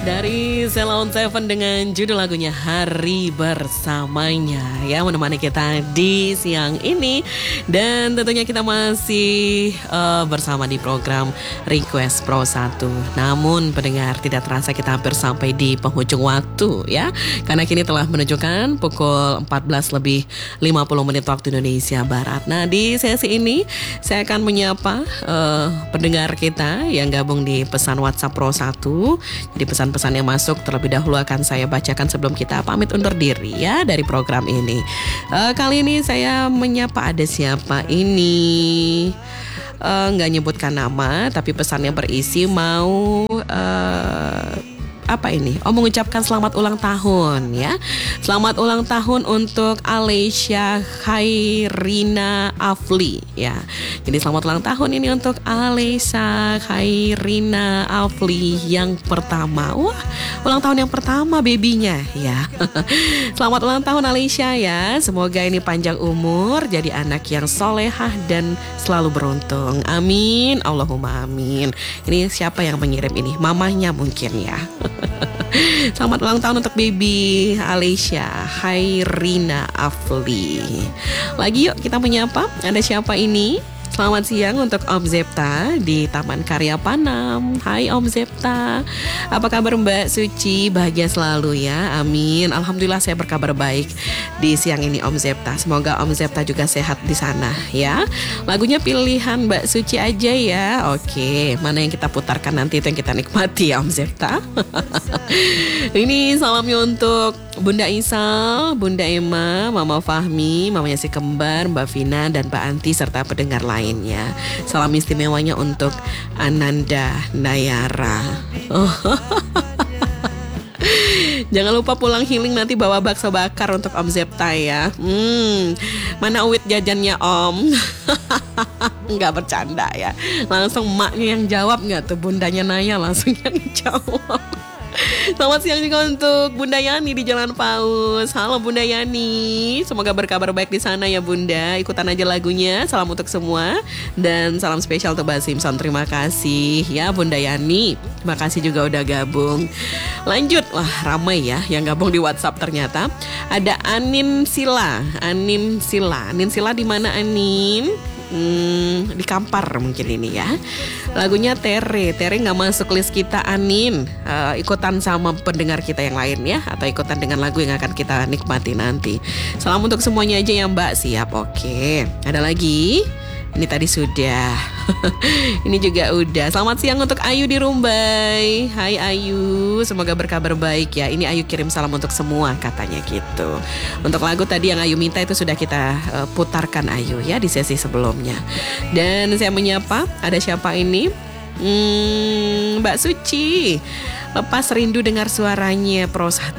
Dari Ceylon Seven dengan judul lagunya Hari Bersamanya ya, menemani kita di siang ini. Dan tentunya kita masih bersama di program Request Pro 1. Namun pendengar, tidak terasa kita hampir sampai di penghujung waktu ya, karena kini telah menunjukkan pukul 14:50 waktu Indonesia Barat. Nah, di sesi ini saya akan menyapa pendengar kita yang gabung di pesan WhatsApp Pro 1. Jadi pesan yang masuk terlebih dahulu akan saya bacakan sebelum kita pamit undur diri ya dari program ini. Kali ini saya menyapa, ada siapa ini? Nggak nyebutkan nama, tapi pesannya berisi mau apa ini? Mengucapkan selamat ulang tahun ya. Selamat ulang tahun untuk Alesya Khairina Afli ya. Jadi selamat ulang tahun ini untuk Alesya Khairina Afli yang pertama. Wah, ulang tahun yang pertama babynya ya. Selamat ulang tahun Alesya ya. Semoga ini panjang umur, jadi anak yang solehah dan selalu beruntung. Amin, Allahumma amin. Ini siapa yang mengirim ini? Mamahnya mungkin ya. Selamat ulang tahun untuk baby Alesya Khairina Afli. Lagi yuk kita menyapa, ada siapa ini? Selamat siang untuk Om Zepta di Taman Karya Panam. Hai Om Zepta, apa kabar Mbak Suci? Bahagia selalu ya, amin. Alhamdulillah saya berkabar baik di siang ini Om Zepta. Semoga Om Zepta juga sehat di sana ya. Lagunya pilihan Mbak Suci aja ya. Oke, mana yang kita putarkan nanti itu yang kita nikmati ya Om Zepta. Ini salamnya untuk Bunda Isal, Bunda Emma, Mama Fahmi, Mamanya si kembar, Mbak Vina dan Mbak Anti serta pendengar lainnya. Salam istimewanya untuk Ananda Nayara. Jangan lupa pulang healing nanti bawa bakso bakar untuk Om Zepta ya. Mana uwit jajannya Om? Nggak bercanda ya. Langsung emaknya yang jawab nggak tuh, bundanya Naya langsung yang jawab. Selamat siang juga untuk Bunda Yani di Jalan Paus. Halo Bunda Yani, semoga berkabar baik di sana ya Bunda. Ikutan aja lagunya. Salam untuk semua dan salam spesial untuk Mbak Simpson. Terima kasih ya Bunda Yani. Terima kasih juga udah gabung. Lanjut, wah ramai ya yang gabung di WhatsApp ternyata. Ada Anin Sila. Anin Sila di mana Anin? Di Kampar mungkin ini ya. Lagunya Tere nggak masuk list kita Anin. Ikutan sama pendengar kita yang lain ya, atau ikutan dengan lagu yang akan kita nikmati nanti. Salam untuk semuanya aja ya Mbak. Siap, oke. Ada lagi? Ini tadi sudah. Ini juga udah. Selamat siang untuk Ayu di Rumbai. Hai Ayu, semoga berkabar baik ya. Ini Ayu kirim salam untuk semua katanya gitu. Untuk lagu tadi yang Ayu minta itu sudah kita putarkan Ayu ya di sesi sebelumnya. Dan saya menyapa, ada siapa ini? Mbak Suci, lepas rindu dengar suaranya Pro 1.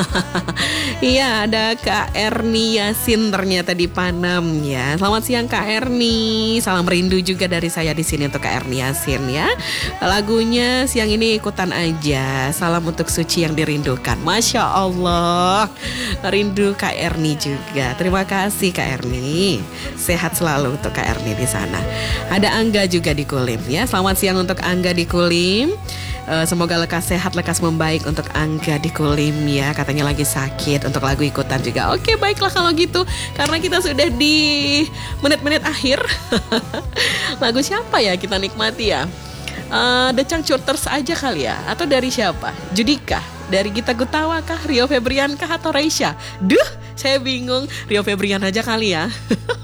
Iya, ada Kak Erni Yasin ternyata di Panam ya. Selamat siang Kak Erni. Salam rindu juga dari saya di sini untuk Kak Erni Yasin ya. Lagunya siang ini ikutan aja. Salam untuk Suci yang dirindukan. Masya Allah, rindu Kak Erni juga. Terima kasih Kak Erni. Sehat selalu untuk Kak Erni di sana. Ada Angga juga di Kulim ya. Selamat siang untuk Angga di Kulim. Semoga lekas sehat, lekas membaik untuk Angga di Kulim ya. Katanya lagi sakit. Untuk lagu ikutan juga. Oke, baiklah kalau gitu, karena kita sudah di menit-menit akhir. Lagu siapa ya kita nikmati ya? The Changcuters aja kali ya. Atau dari siapa? Judika? Dari Gita Gutawa kah? Rio Febrian kah? Atau Reisha? Duh, saya bingung. Rio Febrian aja kali ya.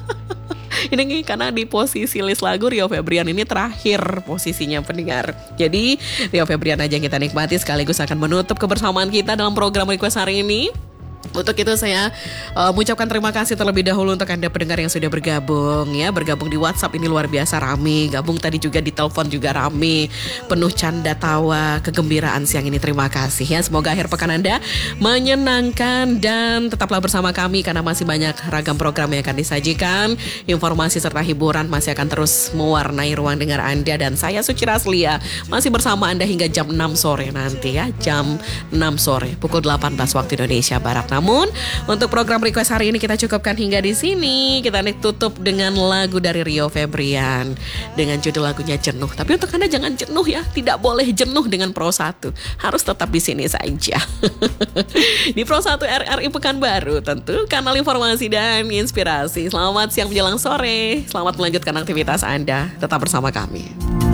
Ini karena di posisi list lagu Rio Febrian ini terakhir posisinya pendengar. Jadi Rio Febrian aja yang kita nikmati, sekaligus akan menutup kebersamaan kita dalam program Request hari ini. Untuk itu saya mengucapkan terima kasih terlebih dahulu untuk Anda pendengar yang sudah bergabung ya. Bergabung di WhatsApp ini luar biasa rame. Gabung tadi juga di telepon juga rame. Penuh canda tawa, kegembiraan siang ini. Terima kasih ya. Semoga akhir pekan Anda menyenangkan dan tetaplah bersama kami karena masih banyak ragam program yang akan disajikan. Informasi serta hiburan masih akan terus mewarnai ruang dengar Anda. Dan saya Suci Raslia masih bersama Anda hingga jam 6 sore nanti ya. Jam 6 sore pukul 18 waktu Indonesia Barat. Namun untuk program request hari ini kita cukupkan hingga di sini. Kita tutup dengan lagu dari Rio Febrian dengan judul lagunya Jenuh. Tapi untuk Anda jangan jenuh ya, tidak boleh jenuh dengan Pro 1. Harus tetap di sini saja. Di Pro 1 RRI Pekanbaru, tentu kanal informasi dan inspirasi. Selamat siang menjelang sore. Selamat melanjutkan aktivitas Anda. Tetap bersama kami.